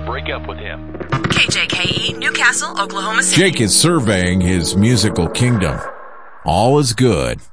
break up with him. KJKE, Newcastle, Oklahoma City. Jake is surveying his musical kingdom. All is good.